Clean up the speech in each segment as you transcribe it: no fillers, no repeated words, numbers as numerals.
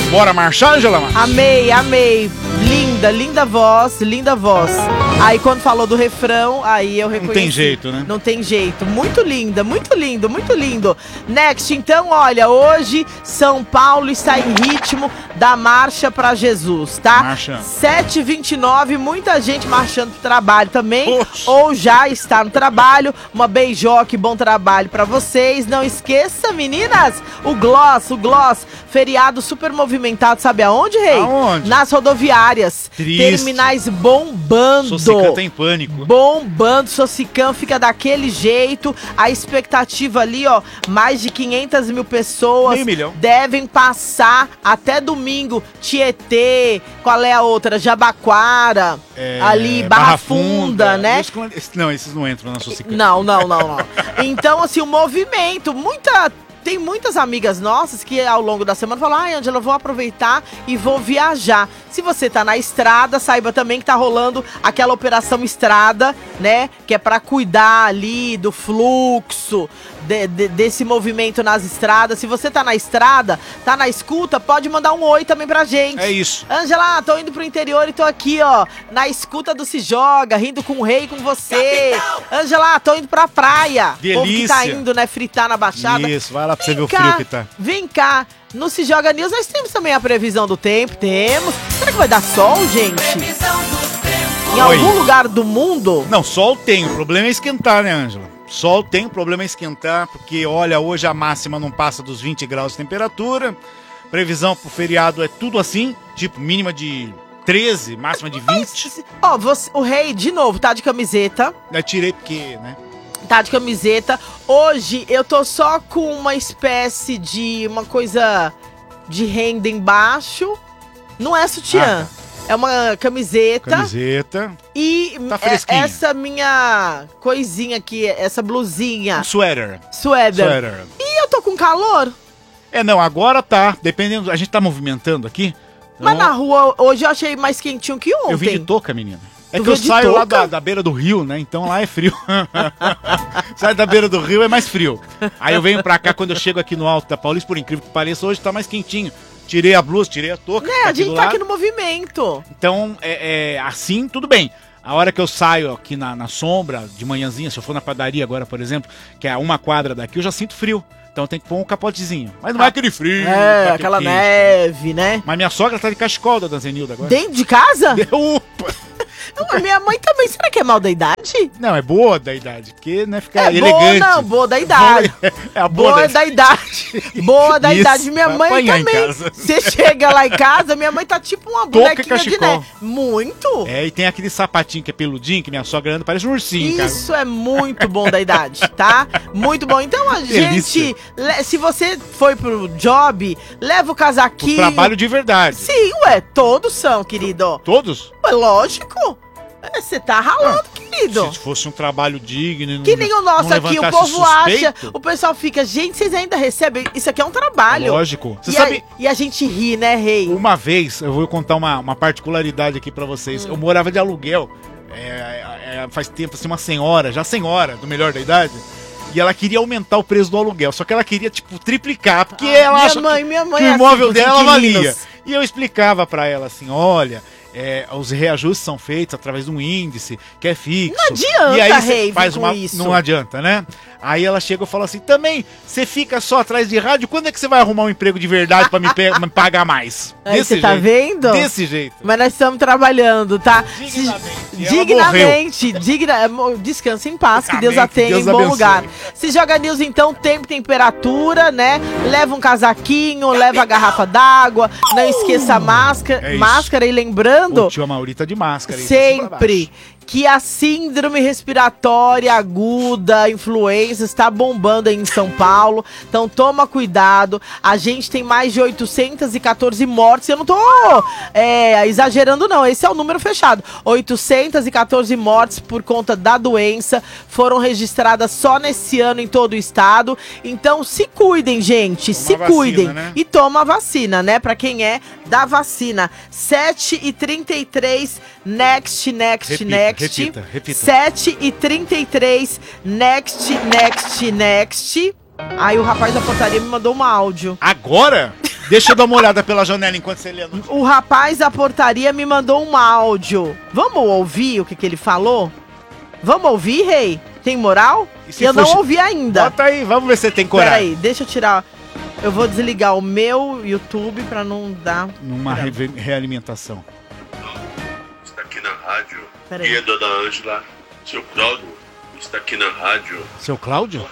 Bora marchar, Angela? Amei, amei. Linda, linda voz, linda voz. Aí quando falou do refrão, aí eu reconheci. Não tem jeito, né? Não tem jeito. Muito linda, muito lindo, muito lindo. Next, então, olha, hoje São Paulo está em ritmo da Marcha para Jesus, tá? Marcha. 7h29, muita gente marchando pro trabalho também. Oxe. Ou já está no trabalho. Uma beijoque, bom trabalho para vocês. Não esqueça, meninas, o Gloss, feriado super movimentado, sabe aonde, Rei? Aonde? Nas rodoviárias. Triste. Terminais bombando. Socican tá em pânico. Bombando, Socican fica daquele jeito. A expectativa ali, ó, mais de 500 mil pessoas Meio milhão. devem passar até domingo. Tietê, qual é a outra? Jabaquara, ali, Barra Funda, né? Não, esses não entram na Socican. Não. Então, assim, o movimento, tem muitas amigas nossas que ao longo da semana falam: ai, Angela, eu vou aproveitar e vou viajar. Se você tá na estrada, saiba também que tá rolando aquela operação estrada, né? Que é pra cuidar ali do fluxo, desse movimento nas estradas. Se você tá na estrada, tá na escuta, pode mandar um oi também pra gente. É isso. Angela, tô indo pro interior e tô aqui, ó, na escuta do Se Joga, rindo com o Rei, com você. Angela, tô indo pra praia. Delícia. O povo que tá indo, né, fritar na Baixada. Isso, vai lá pra você ver o frio que tá. Vem cá, no Se Joga News nós temos também a previsão do tempo, temos. Será que vai dar sol, gente? Em algum lugar do mundo? Não, sol tem, o problema é esquentar, né, Ângela? Sol tem, o problema é esquentar, porque, olha, hoje a máxima não passa dos 20 graus de temperatura, previsão pro feriado é tudo assim, tipo, mínima de 13, máxima de 20. Ó, o Rei, de novo, tá de camiseta. Eu tirei porque, né? Tá de camiseta. Hoje eu tô só com uma espécie de uma coisa de renda embaixo. Não é sutiã. É uma camiseta. Camiseta. E Tá fresquinha. essa minha coisinha aqui, essa blusinha. Um sweater. Sweater. E eu tô com calor. Não, agora tá, dependendo, a gente tá movimentando aqui. Mas na rua hoje eu achei mais quentinho que ontem. Eu vim de touca, menina. É Tu que eu veio de saio lá touca? da beira do rio, né? Então lá é frio. Saio da beira do rio, é mais frio. Aí eu venho pra cá, quando eu chego aqui no alto da Paulista, por incrível que pareça, hoje tá mais quentinho. Tirei a blusa, tirei a touca. Né, a gente tá aqui no movimento. Então, assim, tudo bem. A hora que eu saio aqui na sombra, de manhãzinha, se eu for na padaria agora, por exemplo, que é a uma quadra daqui, eu já sinto frio. Então tem que pôr um capotezinho. Mas não é aquele frio. tá Aquela quente, neve, né? Mas minha sogra tá de cachecol, da Zenilda, agora. Dentro de casa? Opa! Não, minha mãe também, será que é mal da idade? Não, é boa da idade, porque, né, fica Boa, elegante. não, boa da idade. É a Boa da idade. Boa da Isso, idade. Minha vai mãe apanhar em também. casa. Você chega lá em casa, minha mãe tá tipo uma Touca e bonequinha de cachecol. neve. Muito. E tem aquele sapatinho que é peludinho, que minha sogra anda, parece um ursinho, cara. Isso é muito bom da idade, tá? Muito bom. Então, a Delícia. gente, se você foi pro job, leva o O casaquinho. trabalho de verdade. Sim, ué, todos são, querido. Todos? Ué, lógico. Você tá ralando, querido. Se fosse um trabalho digno... Que nem o nosso não aqui, o levantasse povo acha, suspeito. o pessoal fica, gente, vocês ainda recebem? Isso aqui é um trabalho. Lógico. Você E, sabe, e a gente ri, né, Rei? uma vez, eu vou contar uma particularidade aqui pra vocês. Eu morava de aluguel, faz tempo, assim, uma senhora, já senhora, do melhor da idade, e ela queria aumentar o preço do aluguel, só que ela queria, tipo, triplicar, porque ela acha minha mãe que o é imóvel assim com os dela valia. inquilinos. E eu explicava pra ela assim, olha... os reajustes são feitos através de um índice que é fixo. Não adianta, e aí você Rei, faz com uma isso. Não adianta, né? Aí ela chega e fala assim: também, você fica só atrás de rádio, quando é que você vai arrumar um emprego de verdade pra me pagar mais? Aí você tá vendo? Desse jeito. Mas nós estamos trabalhando, tá? Dignamente. Descansa em paz, que Deus Amém, a que tenha Deus em bom abençoe. lugar. Se joga news, então, tempo e temperatura, né? Leva um casaquinho, leva a garrafa d'água, não esqueça a máscara. É isso. Máscara e lembrando... O tio Amauri tá de máscara. aí, Sempre que a síndrome respiratória aguda, influenza, está bombando aí em São Paulo. Então toma cuidado. A gente tem mais de 814 mortes. Eu não tô exagerando, não. Esse é o número fechado. 814 mortes por conta da doença foram registradas só nesse ano em todo o estado. Então se cuidem, gente. Se cuidem. Né? E toma a vacina, né? Pra quem é da vacina. 7h33, next. Repita. 7h33, next. Aí o rapaz da portaria me mandou um áudio. Agora? Deixa eu dar uma olhada pela janela enquanto você lê a notícia. O rapaz da portaria me mandou um áudio. Vamos ouvir o que ele falou? Vamos ouvir, Rei? Tem moral? Eu não ouvi ainda. Bota aí, vamos ver se você tem coragem. Peraí, deixa eu tirar. Eu vou desligar o meu YouTube pra não dar... Numa realimentação. Está aqui na rádio. Peraí. E a dona Ângela, seu Cláudio, está aqui na rádio. Seu Cláudio?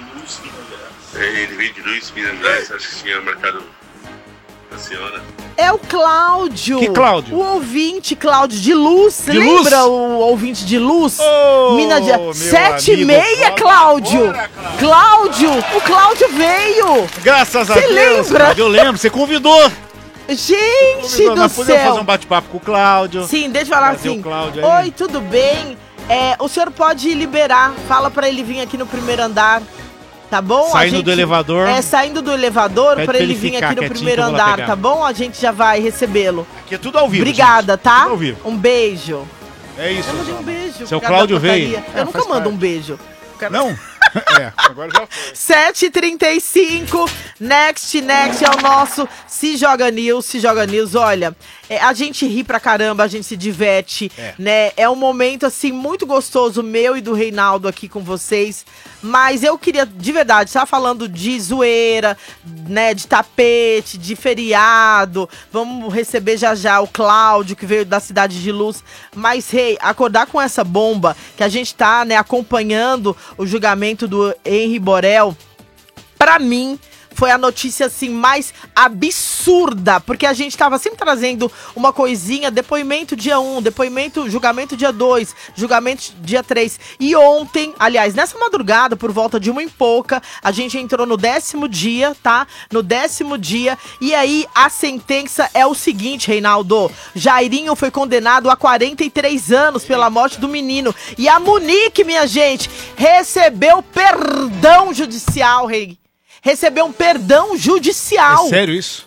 Ele veio de Luz, Minas Gerais, acho que tinha marcado a senhora. É o Cláudio. Que Cláudio? O ouvinte Cláudio de Luz. Você De lembra Luz? o ouvinte de Luz? Ô, Minas Gerais. meu 7h30, amigo, Cláudio. bora, Cláudio. O Cláudio veio. Graças a Você Deus. lembra? Cláudio, eu lembro, você convidou. Gente do Nós podemos fazer céu. um bate-papo com o Cláudio. Sim, deixa eu falar Trazer assim. o Cláudio aí. Oi, tudo bem? O senhor pode liberar. Fala pra ele vir aqui no primeiro andar. Tá bom? Saindo do elevador. Saindo do elevador Pede pra ele vir ficar aqui no quietinho primeiro que eu vou lá andar, pegar. tá bom? A gente já vai recebê-lo. Aqui é tudo ao vivo. Obrigada, gente. tá? Tudo ao vivo. Um beijo. É isso. Eu mandei um João. beijo. Seu por causa Cláudio da portaria. veio. Eu nunca faz mando parte. um beijo. Não? Agora já foi. 7h35, Next é o nosso Se Joga News, olha, a gente ri pra caramba, a gente se diverte, né, é um momento, assim, muito gostoso, meu e do Reinaldo aqui com vocês, mas eu queria, de verdade, estar falando de zoeira, né, de tapete, de feriado, vamos receber já o Cláudio, que veio da Cidade de Luz, mas, Rei, acordar com essa bomba, que a gente tá, né, acompanhando o julgamento do Henri Borel, pra mim, foi a notícia, assim, mais absurda, porque a gente tava sempre trazendo uma coisinha, depoimento dia 1, julgamento dia 2, julgamento dia 3, e ontem, aliás, nessa madrugada, por volta de 1h a gente entrou no 10º dia, tá? No 10º dia, e aí a sentença é o seguinte, Reinaldo, Jairinho foi condenado a 43 anos pela morte do menino, e a Monique, minha gente, recebeu perdão judicial, Rei. Recebeu um perdão judicial. É sério isso?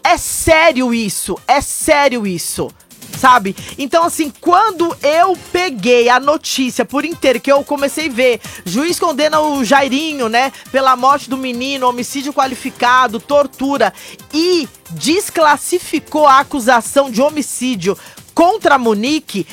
É sério isso. Sabe? Então, assim, quando eu peguei a notícia por inteiro, que eu comecei a ver, juiz condena o Jairinho, né, pela morte do menino, homicídio qualificado, tortura, e desclassificou a acusação de homicídio contra a Monique,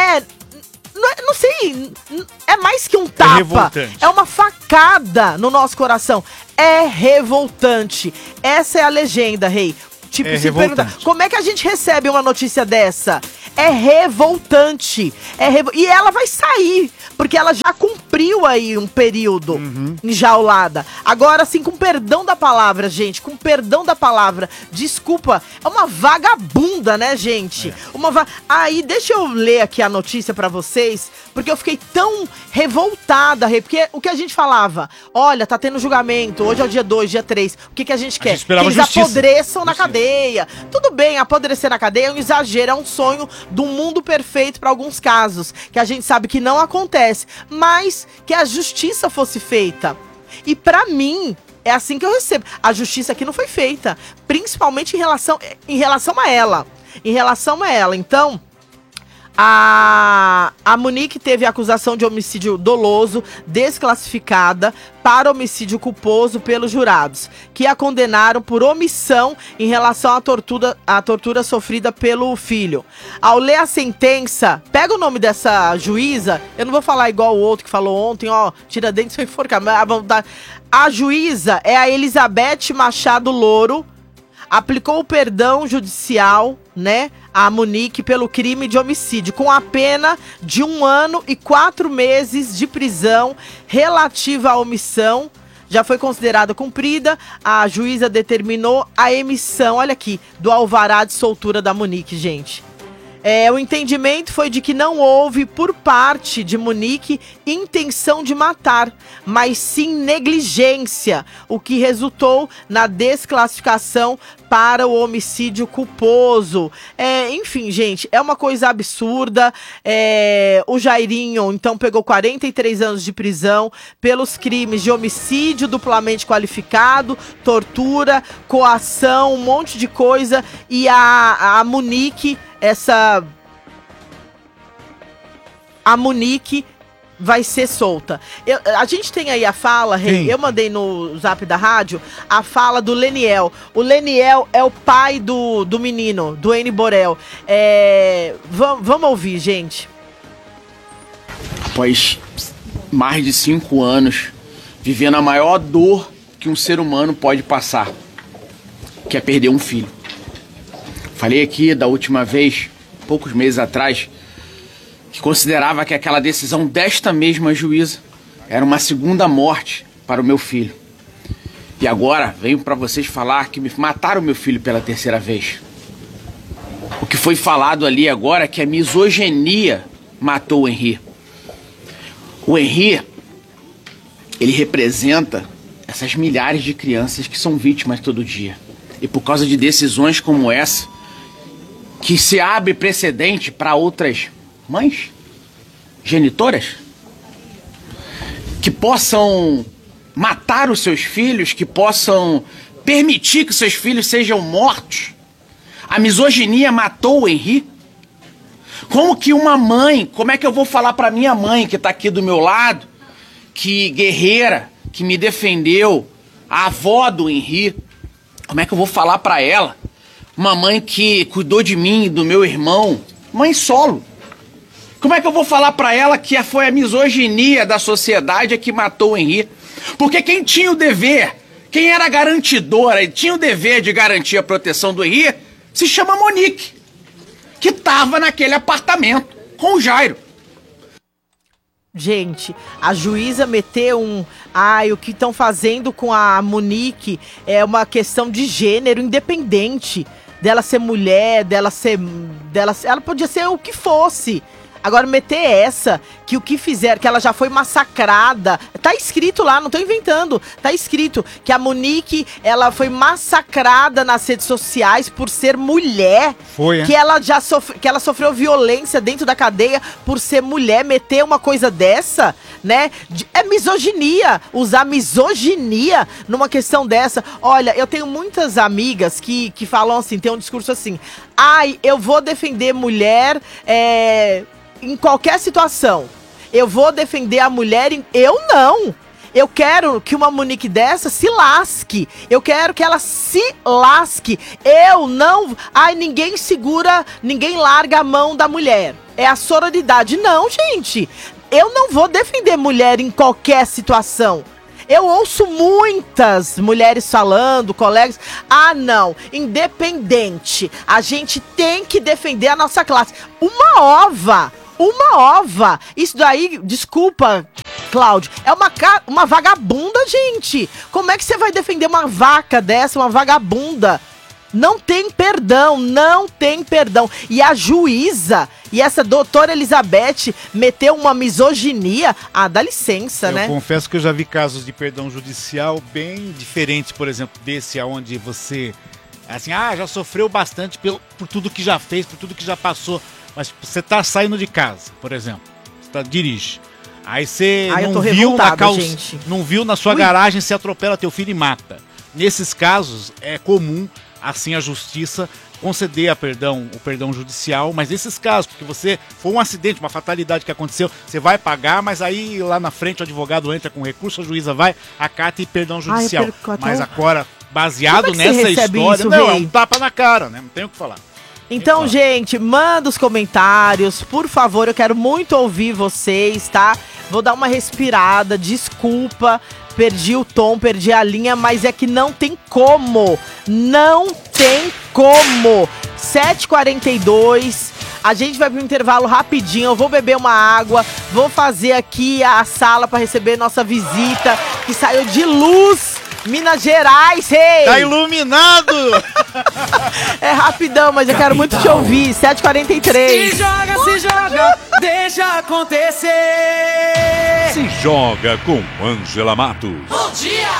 não sei, é mais que um tapa, revoltante. É uma facada no nosso coração, é revoltante, essa é a legenda, Rei. Tipo, se pergunta, como é que a gente recebe uma notícia dessa? É revoltante. E ela vai sair, porque ela já cumpriu aí um período enjaulada. Agora, assim, com perdão da palavra, gente, com perdão da palavra, desculpa, é uma vagabunda, né, gente? Aí, deixa eu ler aqui a notícia pra vocês, porque eu fiquei tão revoltada, porque o que a gente falava, olha, tá tendo julgamento, hoje é o dia 2, dia 3, o que a gente quer? Que eles apodreçam na cadeia. Tudo bem, apodrecer na cadeia é um exagero, é um sonho do mundo perfeito para alguns casos, que a gente sabe que não acontece, mas que a justiça fosse feita. E pra mim, é assim que eu recebo. A justiça aqui não foi feita, principalmente em relação a ela. Então, a Monique teve acusação de homicídio doloso desclassificada para homicídio culposo pelos jurados, que a condenaram por omissão em relação à tortura sofrida pelo filho. Ao ler a sentença, pega o nome dessa juíza, eu não vou falar igual o outro que falou ontem, ó, Tiradentes foi enforcado. A juíza é a Elizabeth Machado Louro, aplicou o perdão judicial, né, a Monique pelo crime de homicídio, com a pena de 1 ano e 4 meses de prisão relativa à omissão. Já foi considerada cumprida, a juíza determinou a emissão, olha aqui, do alvará de soltura da Monique, gente. O entendimento foi de que não houve, por parte de Monique, intenção de matar, mas sim negligência, o que resultou na desclassificação para o homicídio culposo. Enfim, gente, é uma coisa absurda. O Jairinho, então, pegou 43 anos de prisão pelos crimes de homicídio duplamente qualificado, tortura, coação, um monte de coisa. E a Monique, a Monique vai ser solta. A gente tem aí a fala, Rei, Sim. eu mandei no zap da rádio, a fala do Leniel. O Leniel é o pai do menino, do N. Borel. Vamos ouvir, gente. Após mais de 5 anos, vivendo a maior dor que um ser humano pode passar, que é perder um filho. Falei aqui da última vez, poucos meses atrás, que considerava que aquela decisão desta mesma juíza era uma segunda morte para o meu filho. E agora venho para vocês falar que me mataram meu filho pela 3ª vez. O que foi falado ali agora é que a misoginia matou o Henri. O Henri, ele representa essas milhares de crianças que são vítimas todo dia. E por causa de decisões como essa, que se abre precedente para outras mães, genitoras, que possam matar os seus filhos, que possam permitir que seus filhos sejam mortos. A misoginia matou o Henri. Como que uma mãe, como é que eu vou falar para minha mãe que tá aqui do meu lado, que guerreira, que me defendeu, a avó do Henri, como é que eu vou falar para ela? Uma mãe que cuidou de mim e do meu irmão, mãe solo. Como é que eu vou falar para ela que foi a misoginia da sociedade que matou o Henri? Porque quem tinha o dever, quem era garantidora e tinha o dever de garantir a proteção do Henri, se chama Monique, que tava naquele apartamento com o Jairo. Gente, a juíza meteu o que estão fazendo com a Monique é uma questão de gênero independente. Dela ser mulher, ela podia ser o que fosse. Agora meter essa, que o que fizeram, que ela já foi massacrada. Tá escrito lá, não tô inventando. Tá escrito que a Monique, ela foi massacrada nas redes sociais por ser mulher. Foi, que ela já que ela sofreu violência dentro da cadeia por ser mulher. Meter uma coisa dessa, né? É misoginia. Usar misoginia numa questão dessa. Olha, eu tenho muitas amigas que falam assim, tem um discurso assim: ai, eu vou defender mulher, em qualquer situação. Eu vou defender a mulher Eu não! Eu quero que uma Monique dessa se lasque. Eu quero que ela se lasque. Eu não... Ai, ninguém segura, ninguém larga a mão da mulher. É a sororidade. Não, gente. Eu não vou defender mulher em qualquer situação. Eu ouço muitas mulheres falando, colegas, não, independente, a gente tem que defender a nossa classe. Uma ova, isso daí, desculpa, Cláudio, é uma vagabunda, gente. Como é que você vai defender uma vaca dessa, uma vagabunda? Não tem perdão, não tem perdão. E a juíza, e essa doutora Elizabeth meteu uma misoginia. Dá licença, né? Eu confesso que eu já vi casos de perdão judicial bem diferentes, por exemplo, desse onde você, assim, já sofreu bastante por tudo que já fez, por tudo que já passou. Mas você tá saindo de casa, por exemplo, você dirige. Aí você não viu na sua garagem, você atropela teu filho e mata. Nesses casos, é comum, assim, a justiça conceder o perdão judicial, mas nesses casos, porque foi um acidente, uma fatalidade que aconteceu, você vai pagar, mas aí lá na frente o advogado entra com recurso, a juíza vai, acata e perdão judicial. Mas agora, baseado nessa história, isso, é um tapa na cara, né? Não tem o que falar. Então, gente, manda os comentários, por favor, eu quero muito ouvir vocês, tá? Vou dar uma respirada, desculpa, perdi o tom, perdi a linha, mas é que não tem como, 7h42, a gente vai pro intervalo rapidinho, eu vou beber uma água, vou fazer aqui a sala para receber nossa visita, que saiu de Luz, Minas Gerais, Rei! Tá iluminado! É rapidão, mas eu quero muito te ouvir. 7h43. Se joga, deixa acontecer. Se joga com Ângela Matos. Bom dia!